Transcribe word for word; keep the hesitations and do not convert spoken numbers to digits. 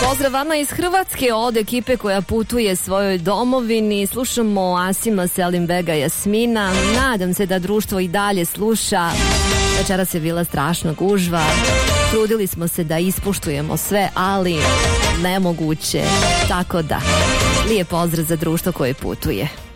Pozdrav vama iz Hrvatske od ekipe koja putuje svojoj domovini. Slušamo Asima, Selimbega, Jasmina. Nadam se da društvo i dalje sluša. Večeras je bila strašna gužva. Trudili smo se da ispuštujemo sve, ali nemoguće. Tako da, lijep pozdrav za društvo koje putuje.